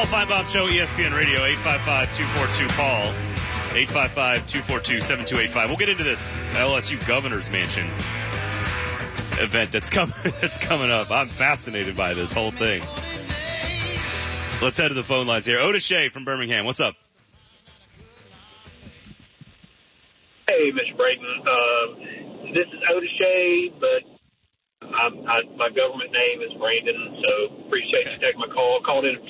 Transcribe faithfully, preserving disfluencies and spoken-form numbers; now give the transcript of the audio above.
Paul Feinbaum Show, E S P N Radio, eight five five, two four two, Paul, eight five five, two four two, seven two eight five. We'll get into this L S U Governor's Mansion event that's coming, that's coming up. I'm fascinated by this whole thing. Let's head to the phone lines here. Otis Shea from Birmingham. What's up? Hey, Mister Braden. Uh, this is Otis Shea, but I'm, I, my government name is Brandon, so appreciate okay. you taking my call. I called in a